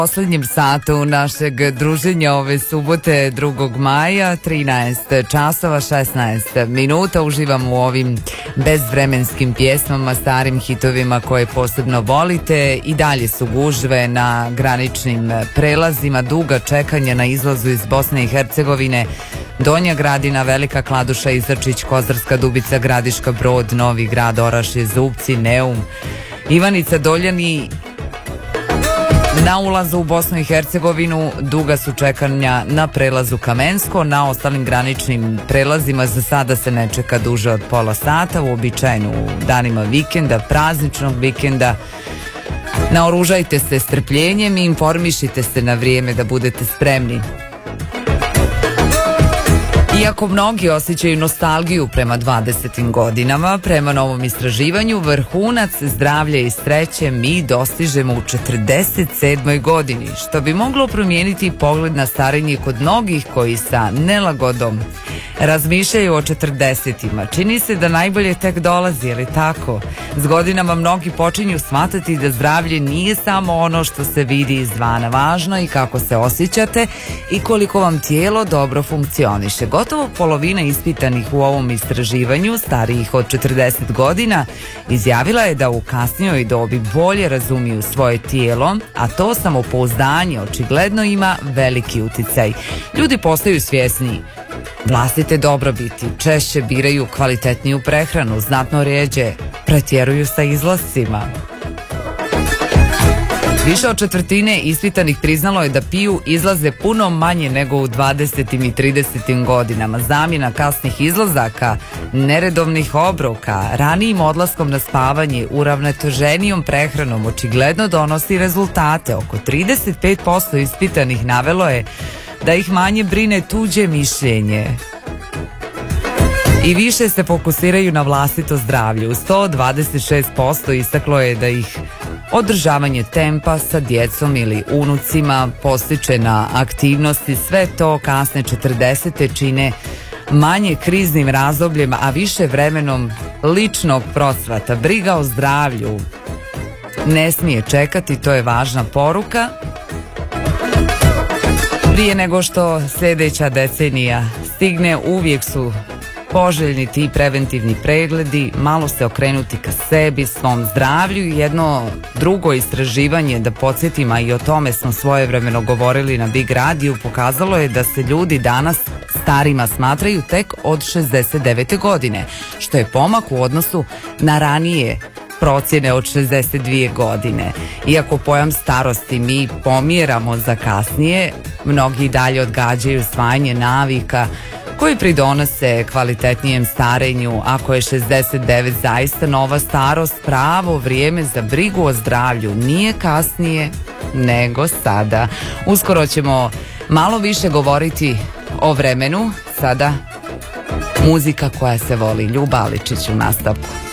Poslednjem satu našeg druženja ove subote 2. maja, 13 časova 16 minuta. Uživamo u ovim bezvremenskim pjesmama, starim hitovima koje posebno volite. I dalje su gužve na graničnim prelazima, duga čekanja na izlazu iz Bosne i Hercegovine, Donja Gradina, Velika Kladuša, Isačić, Kozarska Dubica, Gradiška Brod, Novi Grad, Orašje, Zubci, Neum, Ivanica, Doljani. Na ulazu u Bosnu i Hercegovinu duga su čekanja na prelazu Kamensko. Na ostalim graničnim prelazima za sada se ne čeka duže od pola sata, uobičajeno u danima vikenda, prazničnog vikenda. Naoružajte se strpljenjem i informišite se na vrijeme da budete spremni. Iako mnogi osjećaju nostalgiju prema 20. godinama, prema novom istraživanju, vrhunac zdravlja i sreće mi dostižemo u 47. godini, što bi moglo promijeniti pogled na starenje kod mnogih koji sa nelagodom razmišljaju o 40-ima. Čini se da najbolje tek dolazi, ali tako? S godinama mnogi počinju shvatati da zdravlje nije samo ono što se vidi izvana. Važno i kako se osjećate i koliko vam tijelo dobro funkcioniše. Gotovo polovina ispitanih u ovom istraživanju, starijih od 40 godina, izjavila je da u kasnijoj dobi bolje razumiju svoje tijelo, a to samopouzdanje očigledno ima veliki uticaj. Ljudi postaju svjesniji vlastite dobrobiti, češće biraju kvalitetniju prehranu, znatno rjeđe pretjeruju sa izlascima. Više od četvrtine ispitanih priznalo je da piju izlaze puno manje nego u 20. i 30. godinama. Zamjena kasnih izlazaka, neredovnih obroka, ranijim odlaskom na spavanje, uravnoteženijom prehranom očigledno donosi rezultate. Oko 35% ispitanih navelo je da ih manje brine tuđe mišljenje i više se fokusiraju na vlastito zdravlje. U 126% istaklo je da ih održavanje tempa sa djecom ili unucima postiče na aktivnosti. Sve to kasne 40. čine manje kriznim razdobljem, a više vremenom ličnog procvata. Briga o zdravlju ne smije čekati, to je važna poruka. Prije nego što sljedeća decenija stigne, uvijek su poželjni ti preventivni pregledi, malo se okrenuti ka sebi, svom zdravlju. Jedno drugo istraživanje, da podsjetim, a i o tome smo svojevremeno govorili na Big Radio, pokazalo je da se ljudi danas starima smatraju tek od 69. godine, što je pomak u odnosu na ranije procjene od 62 godine. Iako pojam starosti mi pomjeramo za kasnije, mnogi dalje odgađaju usvajanje navika koji pridonose kvalitetnijem starenju. Ako je 69 zaista nova starost, pravo vrijeme za brigu o zdravlju nije kasnije nego sada. Uskoro ćemo malo više govoriti o vremenu. Sada muzika koja se voli. Ljuba Aličić u nastavku.